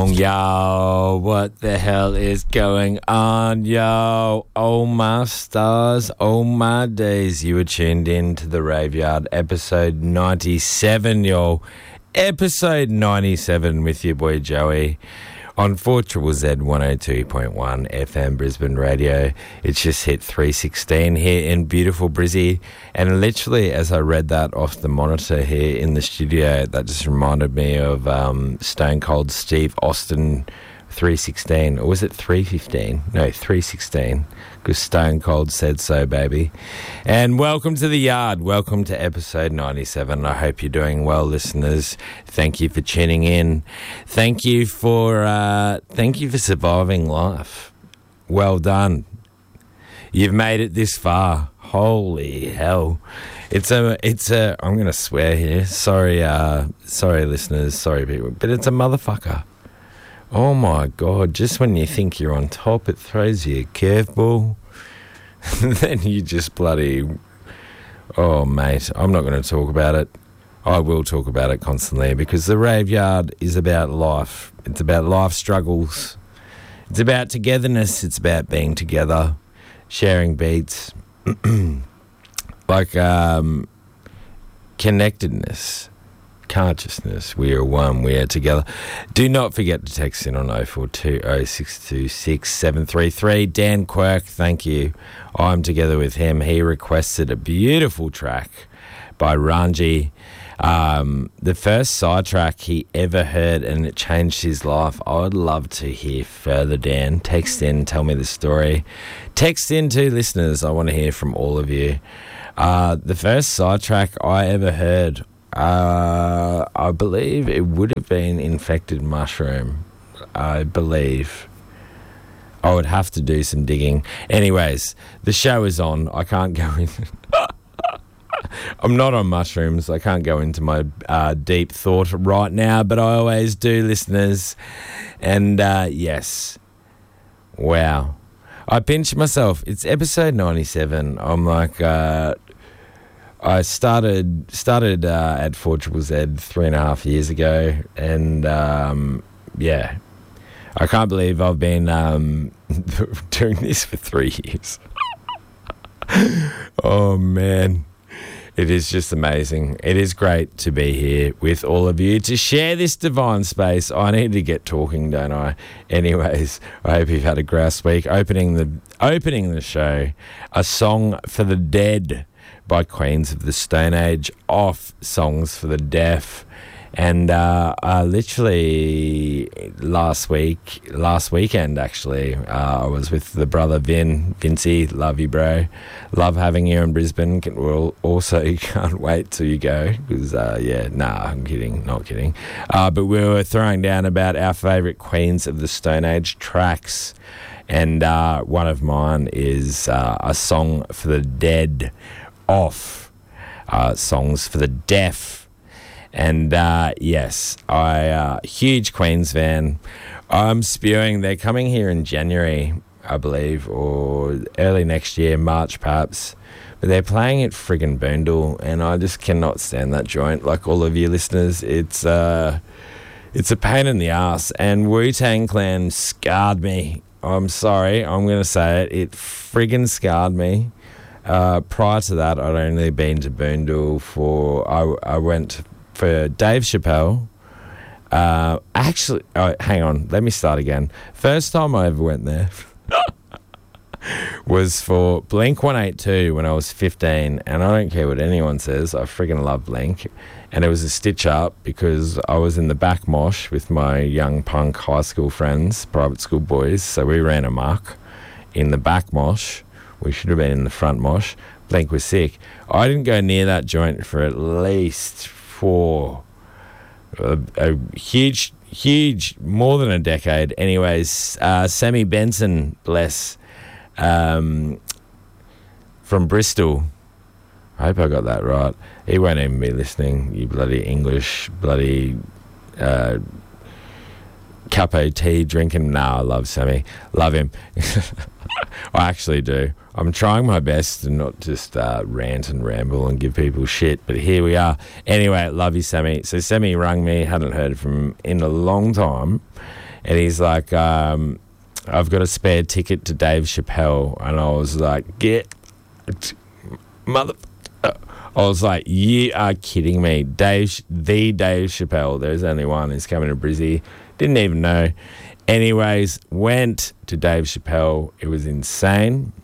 wrong, yo. What the hell is going on, yo? Oh, my stars, oh, my days. You were tuned in to the Raveyard, episode 97, yo. Episode 97 with your boy Joey on 4ZZZ 102.1 FM Brisbane Radio. It's just hit 3:16 here in beautiful Brizzy, and literally as I read that off the monitor here in the studio, that just reminded me of Stone Cold Steve Austin 3:16, or was it 3:15? No, 3:16, because Stone Cold said so, baby. And welcome to the yard. Welcome to episode 97. I hope you're doing well, listeners. Thank you for tuning in. Thank you for surviving life. Well done. You've made it this far. Holy hell. It's a I'm going to swear here. Sorry, listeners. Sorry, people. But it's a motherfucker. Oh, my God. Just when you think you're on top, it throws you a curveball. Then you just bloody... Oh, mate, I'm not going to talk about it. I will talk about it constantly because the Raveyard is about life. It's about life struggles. It's about togetherness. It's about being together, sharing beats, like connectedness. Consciousness. We are one. We are together. Do not forget to text in on 0420 626 733. Dan Quirk, thank you. I'm together with him. He requested a beautiful track by Ranji. The first side track he ever heard, and it changed his life. I would love to hear further, Dan. Text in, tell me the story. Text in to listeners. I want to hear from all of you. The first side track I ever heard, I believe it would have been Infected Mushroom. I believe. I would have to do some digging. Anyways, the show is on. I can't go in. I'm not on mushrooms. I can't go into my deep thought right now, but I always do, listeners. And yes. Wow. I pinched myself. It's episode 97. I'm like... I started at 4ZZZ 3.5 years ago, and yeah, I can't believe I've been doing this for 3 years. Oh man, it is just amazing. It is great to be here with all of you to share this divine space. I need to get talking, don't I? Anyways, I hope you've had a grouse week. Opening the show, A Song for the Dead by Queens of the Stone Age, off Songs for the Deaf. And literally last weekend actually, I was with the brother Vincey. Love you, bro. Love having you in Brisbane. We'll also can't wait till you go because I'm kidding, not kidding. But we were throwing down about our favourite Queens of the Stone Age tracks, and one of mine is A Song for the Dead, off Songs for the Deaf. And yes, I huge Queens fan. I'm spewing. They're coming here in January, I believe, or early next year, March perhaps. But they're playing at friggin' Boondall, and I just cannot stand that joint. Like all of you listeners, it's a pain in the ass. And Wu-Tang Clan scarred me. I'm sorry, I'm gonna say it. It friggin' scarred me. Prior to that, I'd only been to Boondall I went for Dave Chappelle. Hang on, let me start again. First time I ever went there was for Blink 182 when I was 15, and I don't care what anyone says, I friggin' love Blink. And it was a stitch up because I was in the back mosh with my young punk high school friends, private school boys, so we ran amok in the back mosh. We should have been in the front mosh. Blink was sick. I didn't go near that joint for at least a huge, more than a decade. Anyways, Sammy Benson, bless, from Bristol. I hope I got that right. He won't even be listening, you bloody English, bloody cup of tea drinking. Nah, I love Sammy. Love him. I actually do. I'm trying my best to not just rant and ramble and give people shit, but here we are. Anyway, love you, Sammy. So Sammy rang me, hadn't heard from him in a long time, And he's like, I've got a spare ticket to Dave Chappelle. And I was like, mother... I was like, you are kidding me. The Dave Chappelle. There's only one. He's coming to Brizzy. Didn't even know. Anyways, went to Dave Chappelle. It was insane.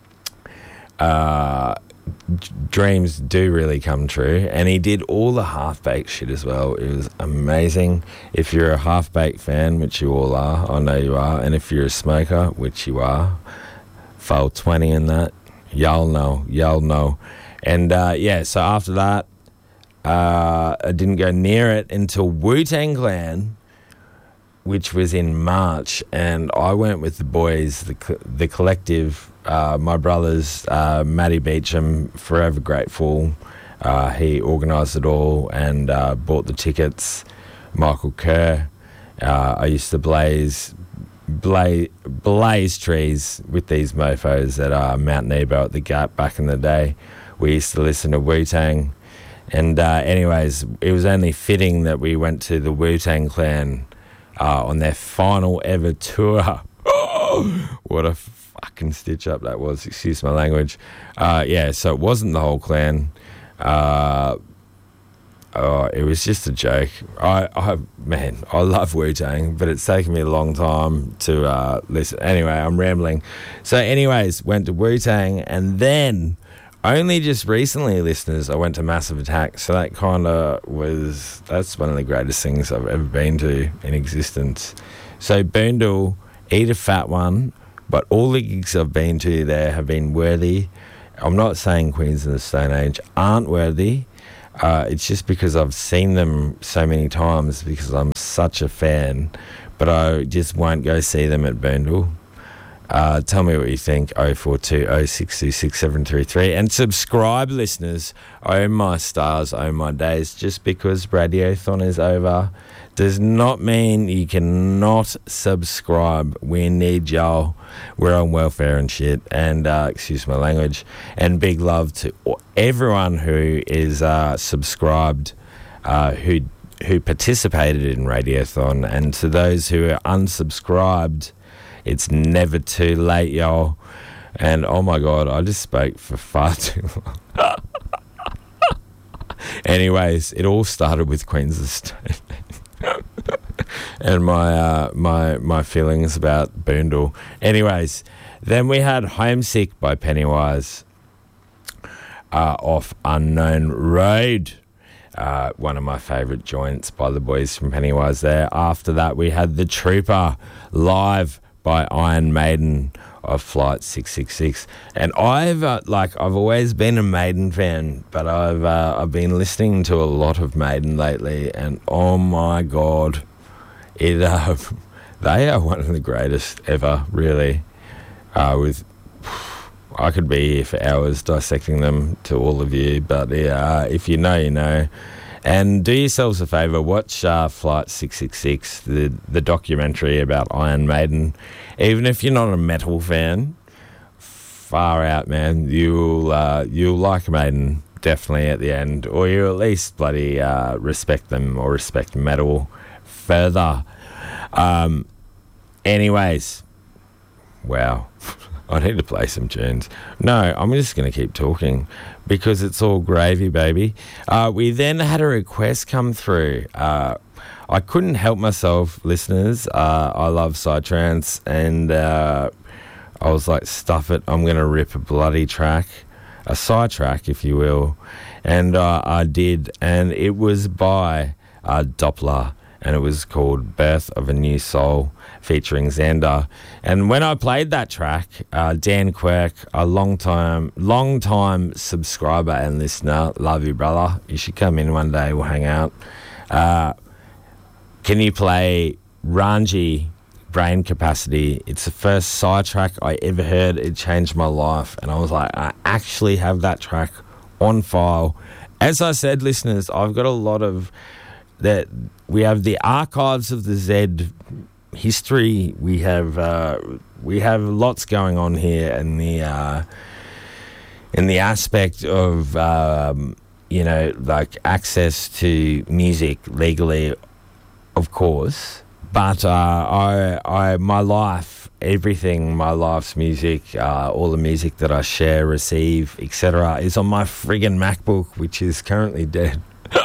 Dreams do really come true. And he did all the half-baked shit as well. It was amazing. If you're a half-baked fan, which you all are, I know you are, and if you're a smoker, which you are, file 20 in that, y'all know. And, so after that, I didn't go near it until Wu-Tang Clan, which was in March, and I went with the boys, the collective, my brothers, Matty Beecham, forever grateful. He organised it all and bought the tickets. Michael Kerr. I used to blaze trees with these mofos at Mount Nebo at the Gap back in the day. We used to listen to Wu-Tang. And anyways, it was only fitting that we went to the Wu-Tang Clan on their final ever tour. What a fucking stitch up that was, excuse my language. So it wasn't the whole clan. It was just a joke. I love Wu-Tang, but it's taken me a long time to listen. Anyway, I'm rambling. So anyways, went to Wu-Tang, and then only just recently, listeners, I went to Massive Attack. So that that's one of the greatest things I've ever been to in existence. So Boondall, eat a fat one, but all the gigs I've been to there have been worthy. I'm not saying Queens of the Stone Age aren't worthy. It's just because I've seen them so many times because I'm such a fan, but I just won't go see them at Boondall. Tell me what you think, 042 0626 733. And subscribe, listeners. Oh, my stars, oh, my days. Just because Radiothon is over does not mean you cannot subscribe. We need y'all. We're on welfare and shit. And, excuse my language. And big love to everyone who is subscribed, who participated in Radiothon. And to those who are unsubscribed, it's never too late, y'all. And, oh, my God, I just spoke for far too long. Anyways, it all started with Queens of the Stone and my feelings about Boondall. Anyways, then we had Homesick by Pennywise off Unknown Road. One of my favourite joints by the boys from Pennywise there. After that, we had The Trooper live by Iron Maiden of Flight 666. And I've always been a Maiden fan, but I've been listening to a lot of Maiden lately, and oh my God, they are one of the greatest ever, really. I could be here for hours dissecting them to all of you, but if you know, you know. And do yourselves a favour, watch Flight 666, the documentary about Iron Maiden. Even if you're not a metal fan, far out, man. You'll like Maiden, definitely, at the end. Or you at least bloody respect them or respect metal further. Anyways, wow. I need to play some tunes. No, I'm just going to keep talking because it's all gravy, baby. We then had a request come through. I couldn't help myself, listeners. I love Psytrance, and I was like, stuff it, I'm going to rip a bloody track, a sidetrack, if you will. And I did, and it was by Doppler, and it was called Birth of a New Soul, featuring Xander. And when I played that track, Dan Quirk, a long-time subscriber and listener, love you, brother. You should come in one day, we'll hang out. Can you play Ranji, Brain Capacity? It's the first side track I ever heard. It changed my life. And I was like, I actually have that track on file. As I said, listeners, I've got a lot of that. We have the archives of the Z history. We have lots going on here in the aspect of like access to music legally, of course. But my life, everything, my life's music, all the music that I share, receive, etc., is on my friggin' MacBook, which is currently dead.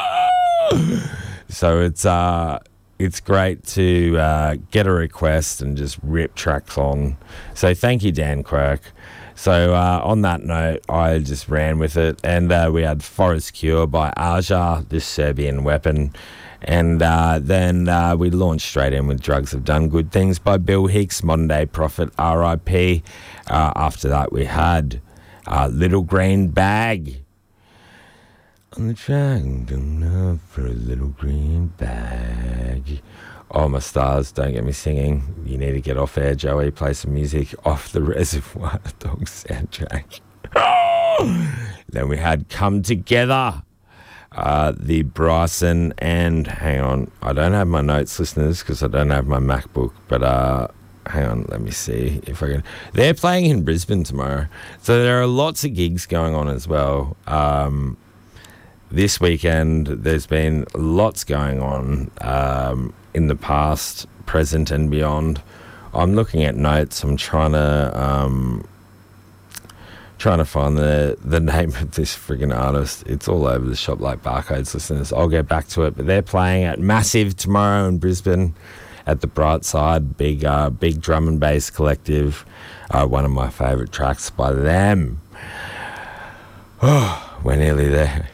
So it's great to get a request and just rip tracks on. So thank you, Dan Quirk. So on that note, I just ran with it, and we had Forest Cure by Aja, this Serbian weapon. And then we launched straight in with Drugs Have Done Good Things by Bill Hicks, Modern Day Prophet, R.I.P. After that, we had Little Green Bag. On the track, going for a little green bag. Oh, my stars, don't get me singing. You need to get off air, Joey. Play some music off the Reservoir Dogs soundtrack. Then we had Come Together. The Bryson and hang on, I don't have my notes, listeners, because I don't have my MacBook, but hang on, let me see if I can. They're playing in Brisbane tomorrow, so there are lots of gigs going on as well. This weekend there's been lots going on in the past, present and beyond. I'm looking at notes. I'm trying to find the name of this friggin' artist. It's all over the shop like barcodes, listeners. I'll get back to it. But they're playing at Massive tomorrow in Brisbane at the Bright Side, big drum and bass collective. One of my favourite tracks by them. Oh, we're nearly there.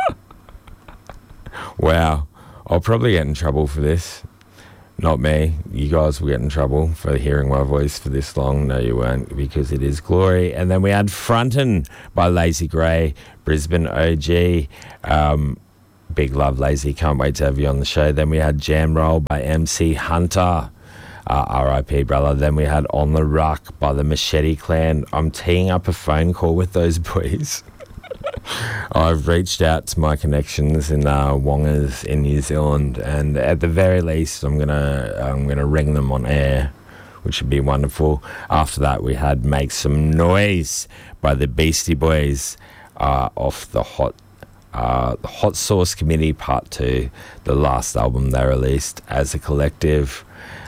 Wow. I'll probably get in trouble for this. Not me. You guys will get in trouble for hearing my voice for this long. No, you won't, because it is glory. And then we had Frontin' by Lazy Grey, Brisbane OG. Big love, Lazy. Can't wait to have you on the show. Then we had Jam Roll by MC Hunter, R.I.P. brother. Then we had On the Ruck by the Machete Clan. I'm teeing up a phone call with those boys. I've reached out to my connections in Wongas in New Zealand, and at the very least I'm gonna ring them on air, which would be wonderful. After that, we had Make Some Noise by the Beastie Boys off the Hot Sauce Committee Part 2, the last album they released as a collective.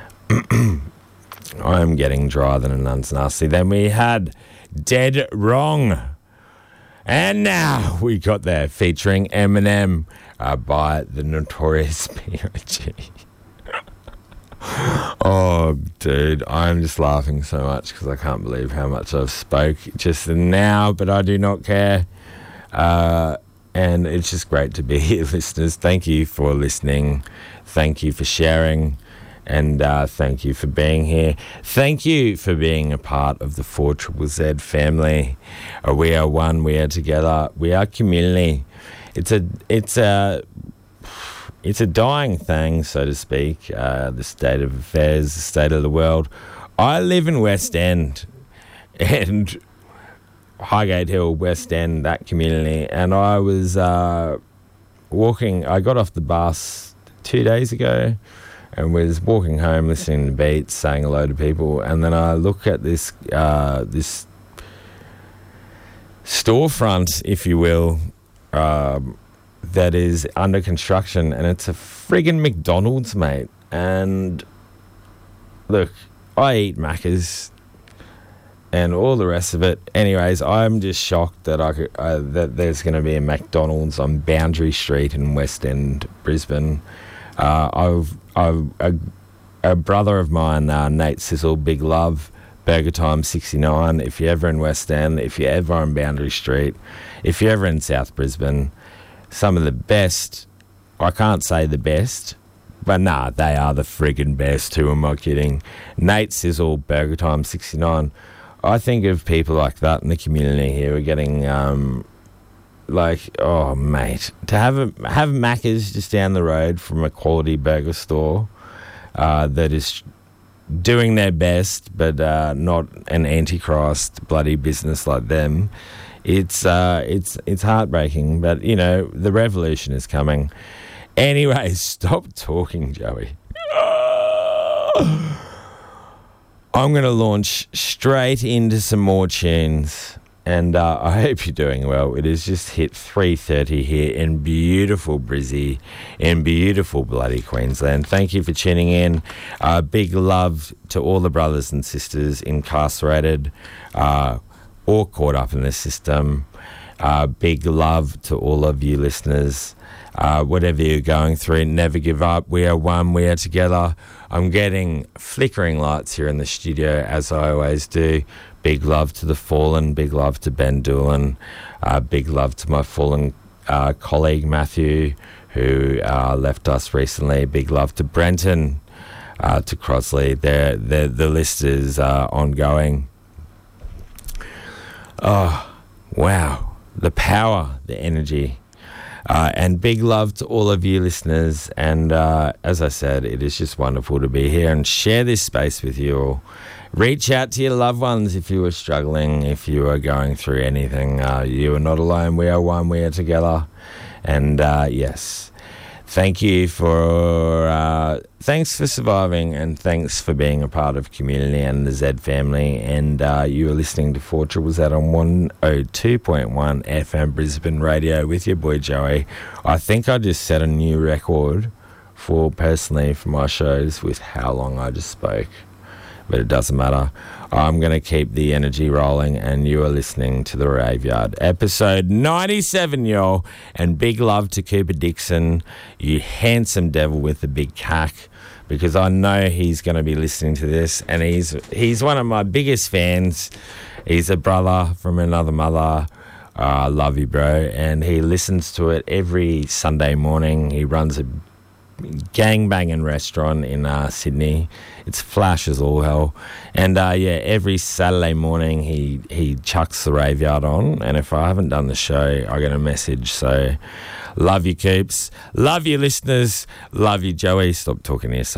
I'm getting drier than a nun's nasty. Then we had Dead Wrong. And now we got there featuring Eminem by the Notorious B.I.G. Oh, dude, I'm just laughing so much because I can't believe how much I've spoke just now, but I do not care. And it's just great to be here, listeners. Thank you for listening. Thank you for sharing. And thank you for being here. Thank you for being a part of the 4ZZZ family. We are one. We are together. We are community. It's a dying thing, so to speak. The state of affairs, the state of the world. I live in West End, and Highgate Hill, West End, that community. And I was walking. I got off the bus 2 days ago. And was walking home, listening to beats, saying hello to people, and then I look at this this storefront, if you will, that is under construction, and it's a friggin' McDonald's, mate. And look, I eat Maccas and all the rest of it. Anyways, I'm just shocked that that there's going to be a McDonald's on Boundary Street in West End, Brisbane. A brother of mine, Nate Sizzle, big love, Burger Time 69. If you're ever in West End, if you're ever on Boundary Street, if you're ever in South Brisbane, some of the best, I can't say the best, but nah, they are the friggin' best. Who am I kidding? Nate Sizzle, Burger Time 69. I think of people like that in the community here. We're getting oh mate, to have Macca's just down the road from a quality burger store that is doing their best, but not an antichrist bloody business like them. It's heartbreaking, but you know the revolution is coming. Anyway, stop talking, Joey. I'm going to launch straight into some more tunes. and I hope you're doing well. It has just hit 3:30 here in beautiful Brizzy, in beautiful bloody Queensland. Thank you for tuning in. Big love to all the brothers and sisters incarcerated or caught up in the system. Big love to all of you listeners. Whatever you're going through, never give up. We are one, we are together. I'm getting flickering lights here in the studio, as I always do. Big love to the fallen, big love to Ben Doolan, big love to my fallen colleague Matthew, who left us recently. Big love to Brenton, to Crosley. The list is ongoing. Oh, wow. The power, the energy. And big love to all of you listeners. And as I said, it is just wonderful to be here and share this space with you all. Reach out to your loved ones if you are struggling, if you are going through anything. You are not alone. We are one. We are together. And yes, thanks for surviving, and thanks for being a part of community and the Z family. And you are listening to 4ZZZ on 102.1 FM Brisbane Radio with your boy Joey. I think I just set a new record for my shows with how long I just spoke, but it doesn't matter. I'm going to keep the energy rolling, and you are listening to The Raveyard, episode 97, y'all. And big love to Cooper Dixon, you handsome devil with the big cack, because I know he's going to be listening to this, and he's one of my biggest fans. He's a brother from another mother. I love you, bro. And he listens to it every Sunday morning. He runs a gangbanging restaurant in Sydney. It's flash as all hell. And every Saturday morning he chucks the Raveyard on, and if I haven't done the show, I get a message. So love you, Coops. Love you, listeners. Love you, Joey. Stop talking to yourself.